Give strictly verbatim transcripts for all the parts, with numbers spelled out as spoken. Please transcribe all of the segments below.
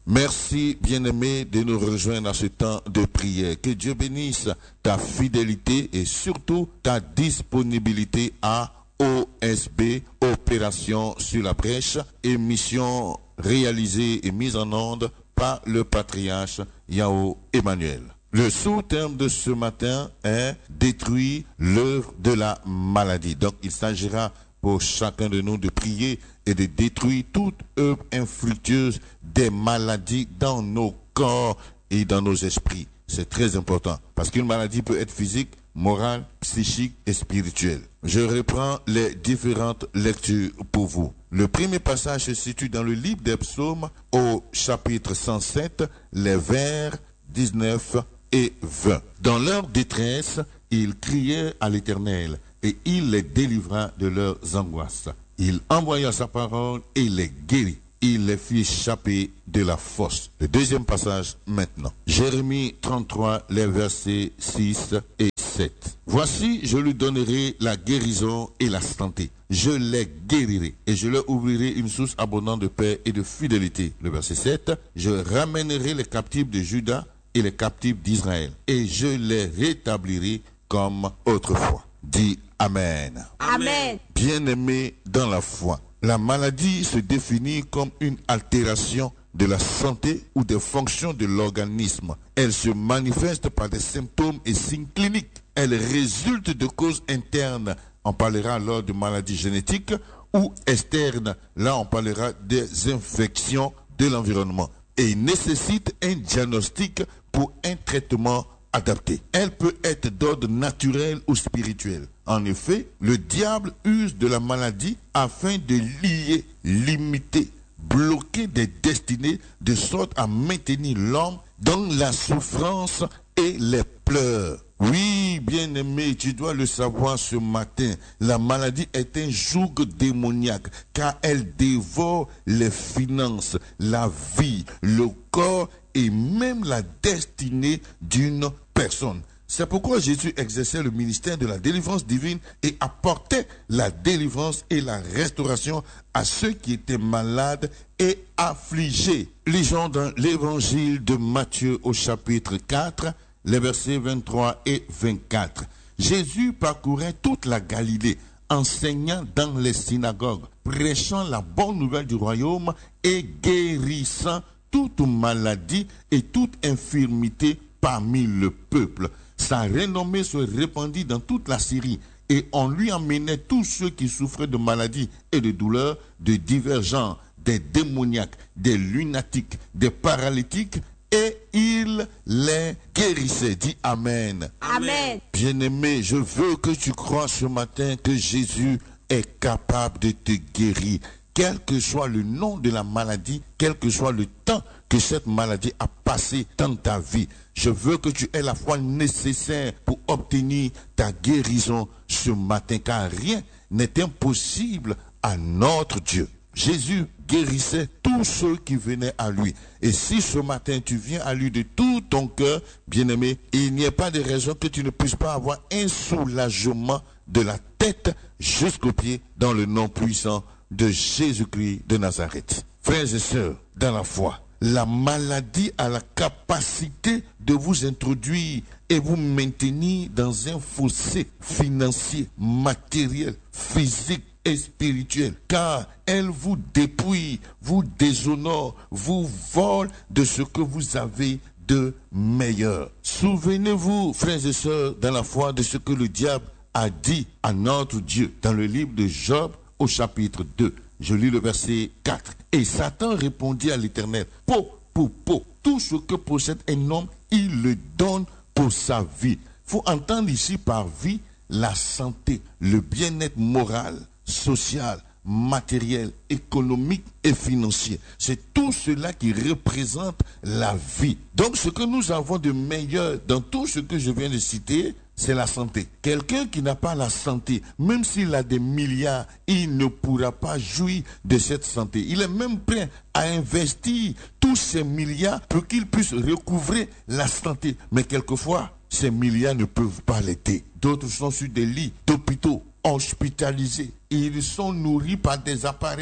Merci, bien-aimé, de nous rejoindre à ce temps de prière. Que Dieu bénisse ta fidélité et surtout ta disponibilité à O S B, Opération sur la brèche, émission réalisée et mise en onde par le patriarche Yao Emmanuel. Le sous-terme de ce matin est « Détruire l'œuvre de la maladie ». Donc il s'agira pour chacun de nous de prier et de détruire toute œuvre infructueuse des maladies dans nos corps et dans nos esprits. C'est très important parce qu'une maladie peut être physique, morale, psychique et spirituelle. Je reprends les différentes lectures pour vous. Le premier passage se situe dans le livre des psaumes au chapitre cent sept, les vers dix-neuf et vingt. Dans leur détresse, ils criaient à l'Éternel et il les délivra de leurs angoisses. Il envoya sa parole et les guérit. Il les fit échapper de la fosse. Le deuxième passage maintenant. Jérémie trente-trois, les versets six et sept. Voici, je lui donnerai la guérison et la santé. Je les guérirai et je leur ouvrirai une source abondante de paix et de fidélité. Le verset sept. Je ramènerai les captifs de Juda et les captifs d'Israël et je les rétablirai comme autrefois. Dis Amen. Amen. Bien-aimé dans la foi, la maladie se définit comme une altération de la santé ou des fonctions de l'organisme. Elle se manifeste par des symptômes et signes cliniques. Elle résulte de causes internes. On parlera alors de maladies génétiques ou externes. Là, on parlera des infections de l'environnement. Et il nécessite un diagnostic pour un traitement adapté. Elle peut être d'ordre naturel ou spirituel. En effet, le diable use de la maladie afin de lier, limiter, bloquer des destinées de sorte à maintenir l'homme dans la souffrance et les pleurs. Oui, bien-aimé, tu dois le savoir ce matin. La maladie est un joug démoniaque car elle dévore les finances, la vie, le corps et même la destinée d'une personne. C'est pourquoi Jésus exerçait le ministère de la délivrance divine et apportait la délivrance et la restauration à ceux qui étaient malades et affligés. Lisons dans l'évangile de Matthieu au chapitre quatre, les versets vingt-trois et vingt-quatre. Jésus parcourait toute la Galilée, enseignant dans les synagogues, prêchant la bonne nouvelle du royaume et guérissant toute maladie et toute infirmité parmi le peuple. Sa renommée se répandit dans toute la Syrie et on lui emmenait tous ceux qui souffraient de maladies et de douleurs de divers genres, des démoniaques, des lunatiques, des paralytiques, et il les guérissait. Dis Amen. Amen. Bien-aimé, je veux que tu crois ce matin que Jésus est capable de te guérir. Quel que soit le nom de la maladie, quel que soit le temps que cette maladie a passé dans ta vie, je veux que tu aies la foi nécessaire pour obtenir ta guérison ce matin, car rien n'est impossible à notre Dieu. Jésus guérissait tous ceux qui venaient à lui. Et si ce matin tu viens à lui de tout ton cœur, bien-aimé, il n'y a pas de raison que tu ne puisses pas avoir un soulagement de la tête jusqu'aux pieds dans le nom puissant de Jésus-Christ de Nazareth. Frères et sœurs, dans la foi, la maladie a la capacité de vous introduire et vous maintenir dans un fossé financier, matériel, physique et spirituel, car elle vous dépouille, vous déshonore, vous vole de ce que vous avez de meilleur. Souvenez-vous, frères et sœurs, dans la foi, de ce que le diable a dit à notre Dieu dans le livre de Job au chapitre deux. Je lis le verset quatre. Et Satan répondit à l'Éternel, peau pour peau, tout ce que possède un homme, il le donne pour sa vie. Il faut entendre ici par vie la santé, le bien-être moral, social, matériel, économique et financier. C'est tout cela qui représente la vie. Donc ce que nous avons de meilleur dans tout ce que je viens de citer, c'est la santé. Quelqu'un qui n'a pas la santé, même s'il a des milliards, il ne pourra pas jouir de cette santé. Il est même prêt à investir tous ces milliards pour qu'il puisse recouvrer la santé. Mais quelquefois, ces milliards ne peuvent pas l'aider. D'autres sont sur des lits d'hôpitaux, hospitalisés. Ils sont nourris par des appareils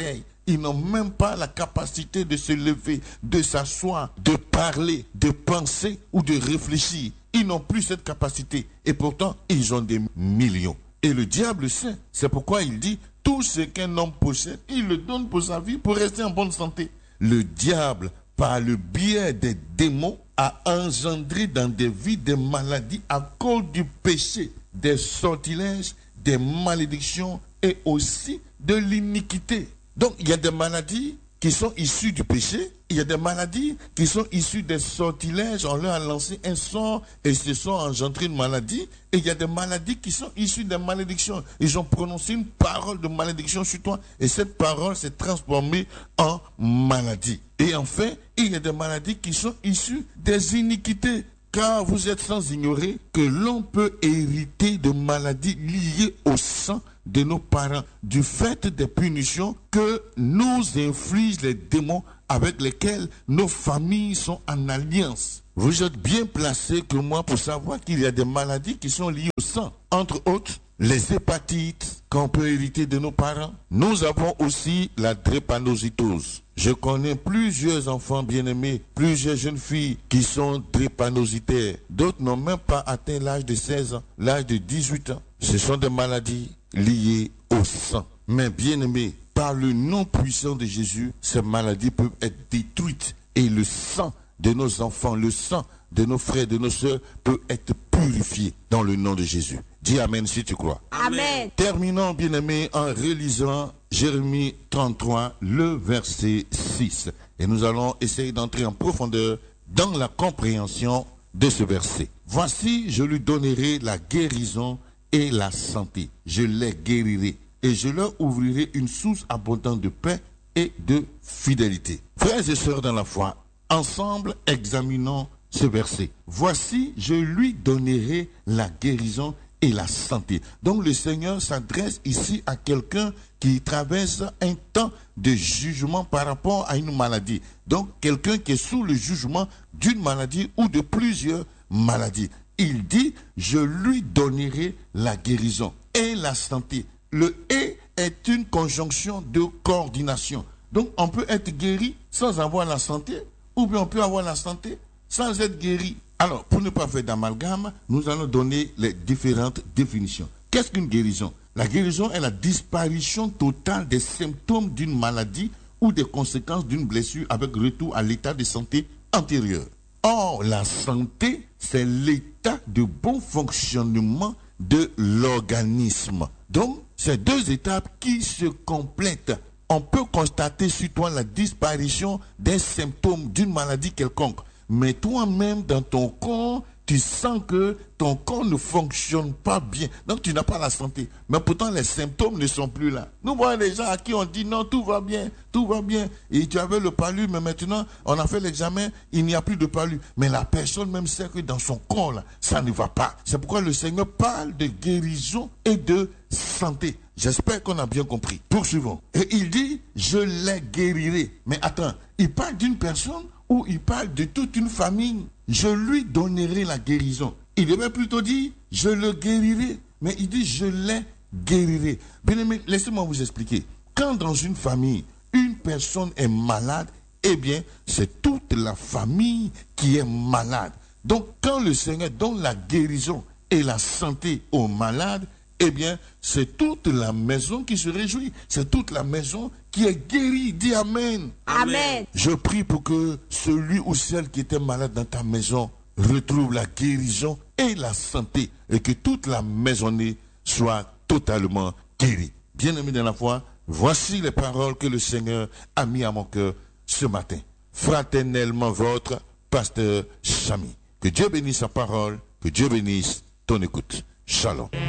Ils n'ont même pas la capacité de se lever, de s'asseoir, de parler, de penser ou de réfléchir. Ils n'ont plus cette capacité. Et pourtant, ils ont des millions. Et le diable sait. C'est pourquoi il dit, tout ce qu'un homme possède, il le donne pour sa vie, pour rester en bonne santé. Le diable, par le biais des démons, a engendré dans des vies des maladies à cause du péché, des sortilèges, des malédictions et aussi de l'iniquité. Donc il y a des maladies qui sont issues du péché, il y a des maladies qui sont issues des sortilèges, on leur a lancé un sort et se sont engendrés une maladie, et il y a des maladies qui sont issues des malédictions. Ils ont prononcé une parole de malédiction sur toi et cette parole s'est transformée en maladie. Et enfin, il y a des maladies qui sont issues des iniquités. Car vous êtes sans ignorer que l'on peut hériter de maladies liées au sang de nos parents, du fait des punitions que nous infligent les démons avec lesquels nos familles sont en alliance. Vous êtes bien placé que moi pour savoir qu'il y a des maladies qui sont liées au sang. Entre autres, les hépatites qu'on peut hériter de nos parents. Nous avons aussi la drépanocytose. Je connais plusieurs enfants bien-aimés, plusieurs jeunes filles qui sont drépanocytaires. D'autres n'ont même pas atteint l'âge de seize ans, l'âge de dix-huit ans. Ce sont des maladies liées au sang. Mais bien-aimés, par le nom puissant de Jésus, ces maladies peuvent être détruites. Et le sang de nos enfants, le sang de nos frères, de nos sœurs peut être purifié dans le nom de Jésus. Dis Amen si tu crois. Amen. Terminons, bien-aimés, en relisant Jérémie trente-trois, le verset six. Et nous allons essayer d'entrer en profondeur dans la compréhension de ce verset. Voici, je lui donnerai la guérison et la santé. Je les guérirai et je leur ouvrirai une source abondante de paix et de fidélité. Frères et sœurs dans la foi, ensemble examinons ce verset. Voici, je lui donnerai la guérison et la santé. Donc le Seigneur s'adresse ici à quelqu'un qui traverse un temps de jugement par rapport à une maladie. Donc quelqu'un qui est sous le jugement d'une maladie ou de plusieurs maladies. Il dit, je lui donnerai la guérison et la santé. Le « et » est une conjonction de coordination. Donc on peut être guéri sans avoir la santé, ou bien on peut avoir la santé sans être guéri. Alors, pour ne pas faire d'amalgame, nous allons donner les différentes définitions. Qu'est-ce qu'une guérison? La guérison est la disparition totale des symptômes d'une maladie ou des conséquences d'une blessure avec retour à l'état de santé antérieur. Or, la santé, c'est l'état de bon fonctionnement de l'organisme. Donc, ces deux étapes qui se complètent. On peut constater sur toi la disparition des symptômes d'une maladie quelconque. Mais toi-même, dans ton corps, tu sens que ton corps ne fonctionne pas bien. Donc, tu n'as pas la santé. Mais pourtant, les symptômes ne sont plus là. Nous voyons des gens à qui on dit non, tout va bien, tout va bien. Et tu avais le palu, mais maintenant, on a fait l'examen, il n'y a plus de palu. Mais la personne même sait que dans son corps, là, ça ne va pas. C'est pourquoi le Seigneur parle de guérison et de santé. J'espère qu'on a bien compris. Poursuivons. Et il dit, je les guérirai. Mais attends, il parle d'une personne ou il parle de toute une famille. Je lui donnerai la guérison. Il devait plutôt dire, je le guérirai. Mais il dit, je les guérirai. Bien aimé, laissez-moi vous expliquer. Quand dans une famille, une personne est malade, eh bien, c'est toute la famille qui est malade. Donc, quand le Seigneur donne la guérison et la santé aux malades, eh bien, c'est toute la maison qui se réjouit. C'est toute la maison qui est guérie. Dis Amen. Amen. Je prie pour que celui ou celle qui était malade dans ta maison retrouve la guérison et la santé. Et que toute la maisonnée soit totalement guérie. Bien-aimés dans la foi, voici les paroles que le Seigneur a mis à mon cœur ce matin. Fraternellement votre pasteur Chami. Que Dieu bénisse sa parole. Que Dieu bénisse ton écoute. Shalom.